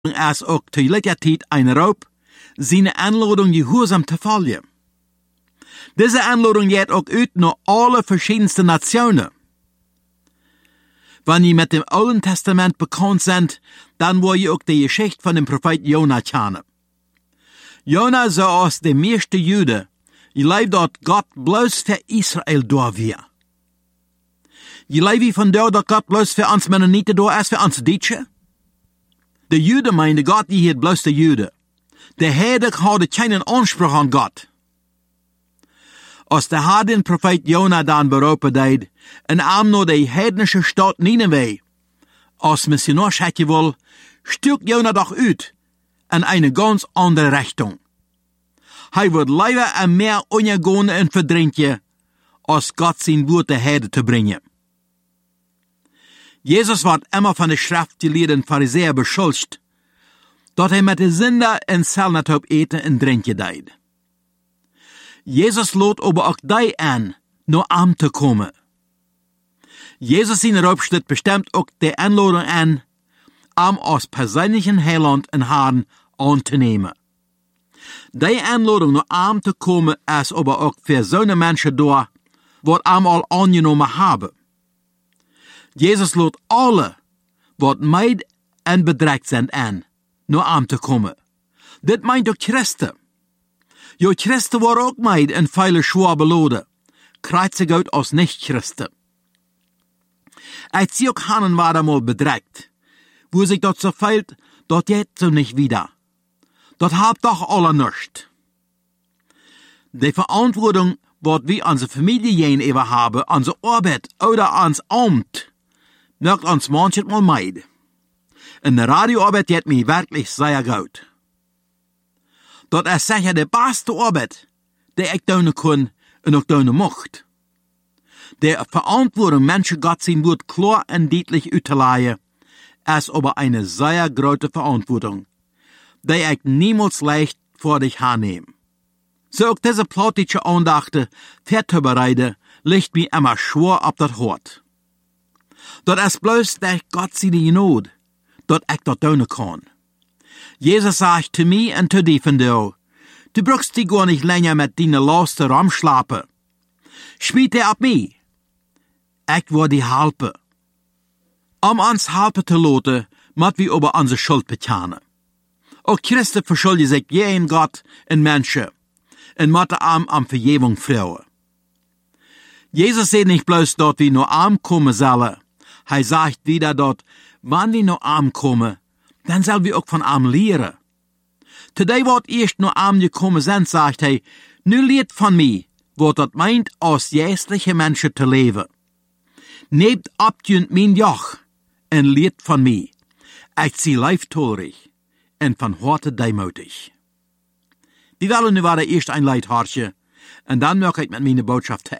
als auch tegelijkertijd een roep, zijn aanlading gehoorzaam te volgen. Diese aanlading gaat ook uit naar alle verschiedenste nationen. Wenn ihr mit dem Alten Testament bekannt seid, dann wollt ihr auch die Geschichte von dem Prophet Jona kennen. Jona so als der meiste Jude, je leeft dat Gott bloß für Israel da war. Je leeft von da, dat Gott bloß für uns Mennoniten da ist, für uns Deutsche. De Jude meinte Gott, die hat bloß de Jude. Der Heide hatte keinen Anspruch an Gott. Als der Herr den Prophet Jona dann berufen deed, en nur die heidnische Stadt Nineveh, als Missionar schicken will, stuk Jona doch uit in eine ganz andere Richtung. Hij wird lieber en mehr untergehen en verdrinken, als Gott sein Wort der Heide zu bringen. Jesus wird immer von den schriftgelehrten Pharisäern beschuldigt, dat hij met de Sünder en Zellnatop eten en drinken deed. Jesus lädt aber auch die an, nur arm zu kommen. Jesus sein Rob steht bestimmt auch die Einladung an, als persönlichen Heiland und Herrn anzunehmen. Die Einladung nur arm zu kommen, ist aber auch für so eine Menschen da, was all angenommen haben. Jesus lädt alle, was meid und bedrängt sind an, nur arm zu kommen. Das meint auch Christen. Jo Christen waren ook meid en viele schwaar beloden. Kreuzig uit als nicht-Christen. Ich zie ook Hannen war einmal bedrängt. Wo sich dort so fehlt, dort geht so nicht wieder. Dort habt doch alle nichts. Die Verantwortung, wat wir unsere Familie gegenüber haben, unsere Arbeit oder ans Amt, merkt uns manchmal meid. In der Radioarbeit geht mir wirklich sehr gut. Dat is sicher de beste Arbeit, die ich doen kann und auch doen mocht. Der Verantwortung, Menschen Gott sein Wort klar und deutlich uitzuleien, ist aber eine sehr große Verantwortung, die ich niemals leicht vor dich hernehme. So auch diese plötzliche Andachte vorzubereiten, liegt mir immer schwer auf das Hort. Dat ist bloß durch Gott seine Gnade, dat ich das doen kann. Jesus sagt zu mir und zu dir von dir, du brauchst dich gar nicht länger mit deinen Lasten rumschlappen. Schmied dir ab mich. Ich will dir helfen. Uns helfen zu lassen, müssen wir über unsere Schuld bekennen. Auch Christen verschulden sich jeden Gott und Menschen und müssen am Vergebung fragen. Jesus sagt nicht bloß, dass wir nur arm kommen sollen. Er sagt wieder dort, wenn wir nur arm kommen, dann sollen wir auch von arm lehren. Today wird erst nur arm gekommen sind, sagt er, nu lehrt von mir, wat dat meint, als geistliche Menschen zu leben. Nehmt ab mein Joch und lehrt von mir. Ich zieh leiftorig und von Horte demutig. Die wollen nu war erst ein Leid hartje, und dann möchte ich mit meiner Botschaft